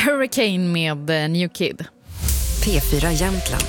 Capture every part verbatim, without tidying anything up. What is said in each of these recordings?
Hurricane med New Kid. P fyra Jämtland.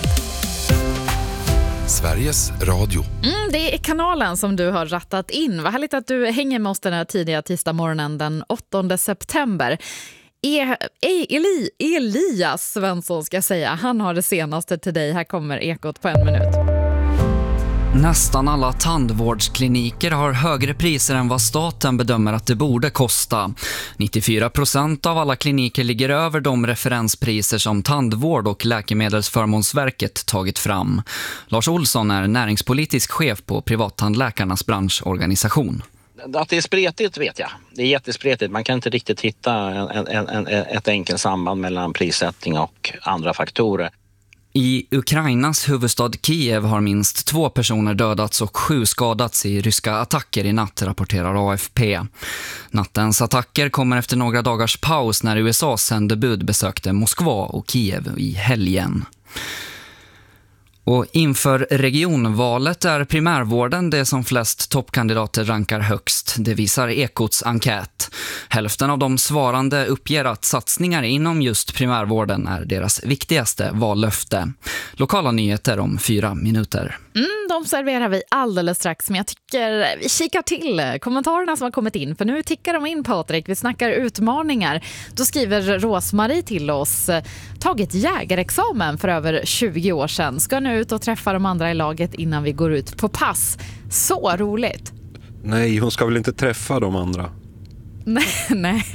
Sveriges Radio. Mm, det är kanalen som du har rattat in. Vad härligt att du hänger med oss den här tidiga tisdagsmorgonen den åttonde september. E- e- Eli- Elias Svensson ska säga. Han har det senaste till dig. Här kommer Ekot på en minut. Nästan alla tandvårdskliniker har högre priser än vad staten bedömer att det borde kosta. nittiofyra procent av alla kliniker ligger över de referenspriser som Tandvård- och Läkemedelsförmånsverket tagit fram. Lars Olsson är näringspolitisk chef på Privattandläkarnas branschorganisation. Att det är spretigt vet jag. Det är jättespretigt. Man kan inte riktigt hitta en, en, en, ett enkelt samband mellan prissättning och andra faktorer. I Ukrainas huvudstad Kiev har minst två personer dödats och sju skadats i ryska attacker i natt, rapporterar A F P. Nattens attacker kommer efter några dagars paus när U S A:s sändebud besökte Moskva och Kiev i helgen. Och inför regionvalet är primärvården det som flest toppkandidater rankar högst. Det visar Ekots enkät. Hälften av de svarande uppger att satsningar inom just primärvården är deras viktigaste vallöfte. Lokala nyheter om fyra minuter. Mm, de serverar vi alldeles strax, men jag tycker vi kikar till kommentarerna som har kommit in. För nu tickar de in, Patrik. Vi snackar utmaningar. Då skriver Rosmarie till oss: tagit jägarexamen för över tjugo år sedan. Ska nu ut och träffa de andra i laget innan vi går ut på pass. Så roligt. Nej, hon ska väl inte träffa de andra? Nej, nej.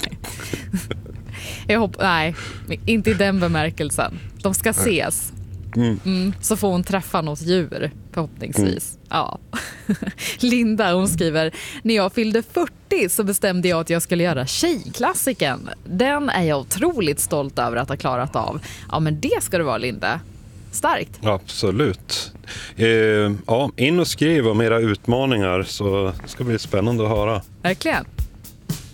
Jag hoppas, nej, inte i den bemärkelsen. De ska ses. Mm. Mm, så får hon träffa något djur förhoppningsvis. Mm. Ja. Linda, hon skriver: när jag fyllde fyrtio så bestämde jag att jag skulle göra tjejklassiken. Den är jag otroligt stolt över att ha klarat av. Ja, men det ska det vara, Linda. Starkt. Absolut. Eh, ja, in och skriv om era utmaningar, så ska det bli spännande att höra. Verkligen.